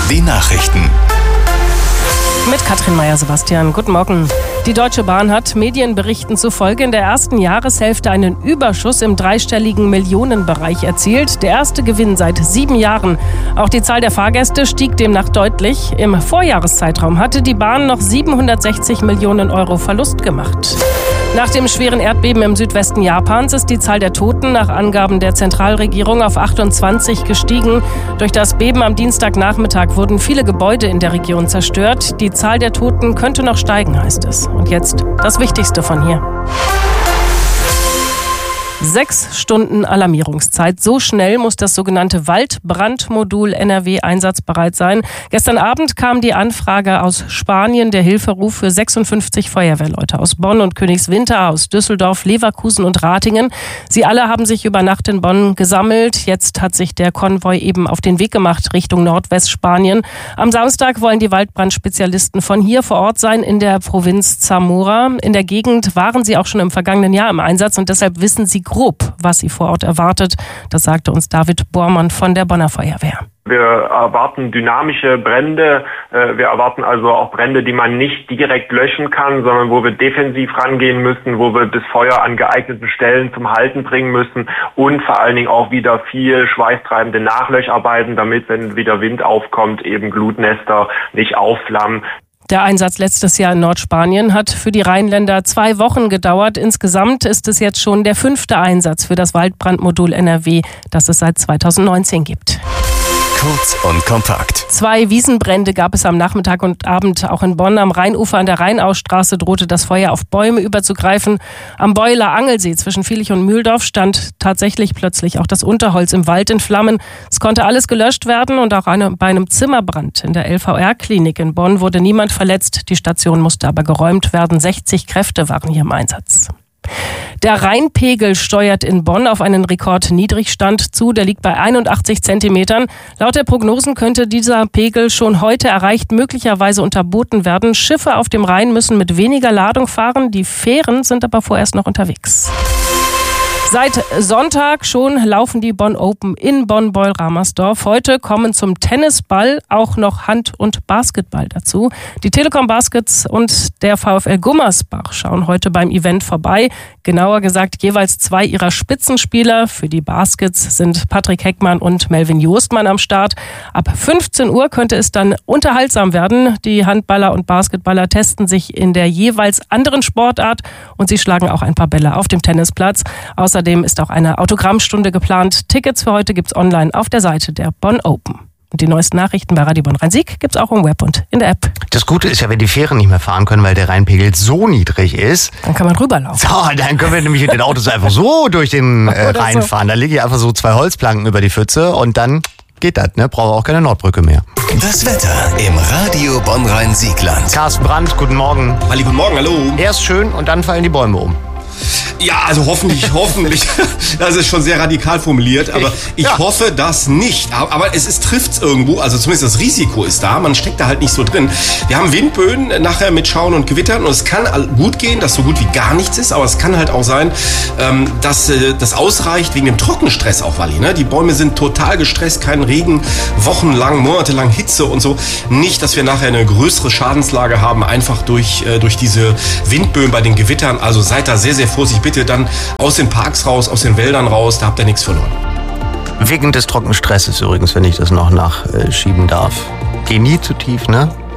Die Nachrichten. Mit Katrin Meyer-Sebastian. Guten Morgen. Die Deutsche Bahn hat Medienberichten zufolge in der ersten Jahreshälfte einen Überschuss im dreistelligen Millionenbereich erzielt. Der erste Gewinn seit 7 Jahren. Auch die Zahl der Fahrgäste stieg demnach deutlich. Im Vorjahreszeitraum hatte die Bahn noch 760 Millionen Euro Verlust gemacht. Nach dem schweren Erdbeben im Südwesten Japans ist die Zahl der Toten nach Angaben der Zentralregierung auf 28 gestiegen. Durch das Beben am Dienstagnachmittag wurden viele Gebäude in der Region zerstört. Die Zahl der Toten könnte noch steigen, heißt es. Und jetzt das Wichtigste von hier. 6 Stunden Alarmierungszeit. So schnell muss das sogenannte Waldbrandmodul NRW einsatzbereit sein. Gestern Abend kam die Anfrage aus Spanien, der Hilferuf für 56 Feuerwehrleute aus Bonn und Königswinter, aus Düsseldorf, Leverkusen und Ratingen. Sie alle haben sich über Nacht in Bonn gesammelt. Jetzt hat sich der Konvoi eben auf den Weg gemacht Richtung Nordwestspanien. Am Samstag wollen die Waldbrandspezialisten von hier vor Ort sein in der Provinz Zamora. In der Gegend waren sie auch schon im vergangenen Jahr im Einsatz und deshalb wissen sie grob, was sie vor Ort erwartet. Das sagte uns David Bormann von der Bonner Feuerwehr. Wir erwarten dynamische Brände. Wir erwarten also auch Brände, die man nicht direkt löschen kann, sondern wo wir defensiv rangehen müssen, wo wir das Feuer an geeigneten Stellen zum Halten bringen müssen und vor allen Dingen auch wieder viel schweißtreibende Nachlöcharbeiten, damit, wenn wieder Wind aufkommt, eben Glutnester nicht aufflammen. Der Einsatz letztes Jahr in Nordspanien hat für die Rheinländer 2 Wochen gedauert. Insgesamt ist es jetzt schon der 5. Einsatz für das Waldbrandmodul NRW, das es seit 2019 gibt. Kurz und kompakt. 2 Wiesenbrände gab es am Nachmittag und Abend auch in Bonn. Am Rheinufer an der Rheinausstraße drohte das Feuer auf Bäume überzugreifen. Am Beuler Angelsee zwischen Vilich und Mühldorf stand tatsächlich plötzlich auch das Unterholz im Wald in Flammen. Es konnte alles gelöscht werden und auch bei einem Zimmerbrand in der LVR-Klinik in Bonn wurde niemand verletzt. Die Station musste aber geräumt werden. 60 Kräfte waren hier im Einsatz. Der Rheinpegel steuert in Bonn auf einen Rekordniedrigstand zu. Der liegt bei 81 Zentimetern. Laut der Prognosen könnte dieser Pegel schon heute erreicht, möglicherweise unterboten werden. Schiffe auf dem Rhein müssen mit weniger Ladung fahren. Die Fähren sind aber vorerst noch unterwegs. Seit Sonntag schon laufen die Bonn Open in Bonn-Beul-Ramersdorf. Heute kommen zum Tennisball auch noch Hand- und Basketball dazu. Die Telekom Baskets und der VfL Gummersbach schauen heute beim Event vorbei. Genauer gesagt jeweils 2 ihrer Spitzenspieler. Für die Baskets sind Patrick Heckmann und Melvin Jostmann am Start. Ab 15 Uhr könnte es dann unterhaltsam werden. Die Handballer und Basketballer testen sich in der jeweils anderen Sportart und sie schlagen auch ein paar Bälle auf dem Tennisplatz. Außerdem ist auch eine Autogrammstunde geplant. Tickets für heute gibt's online auf der Seite der Bonn Open. Und die neuesten Nachrichten bei Radio Bonn Rhein-Sieg gibt's auch im Web und in der App. Das Gute ist ja, wenn die Fähren nicht mehr fahren können, weil der Rheinpegel so niedrig ist. Dann kann man rüberlaufen. So, dann können wir nämlich mit den Autos einfach so durch den Rhein fahren. Da liegen ja einfach so 2 Holzplanken über die Pfütze und dann geht das, ne? Brauchen wir auch keine Nordbrücke mehr. Das Wetter im Radio Bonn Rhein-Siegland. Carsten Brandt, guten Morgen. Halli, guten Morgen, hallo. Erst schön und dann fallen die Bäume um. Ja, also hoffentlich. Das ist schon sehr radikal formuliert, aber ich hoffe das nicht. Aber es trifft's irgendwo, also zumindest das Risiko ist da, man steckt da halt nicht so drin. Wir haben Windböen nachher mit Schauen und Gewittern und es kann gut gehen, dass so gut wie gar nichts ist, aber es kann halt auch sein, dass das ausreicht wegen dem Trockenstress auch, Walli. Ne? Die Bäume sind total gestresst, kein Regen, wochenlang, monatelang Hitze und so. Nicht, dass wir nachher eine größere Schadenslage haben, einfach durch diese Windböen bei den Gewittern. Also seid da sehr, sehr vorsichtig. Bitte dann aus den Parks raus, aus den Wäldern raus, da habt ihr nichts verloren. Wegen des Trockenstresses übrigens, wenn ich das noch nachschieben darf. Geh nie zu tief, ne?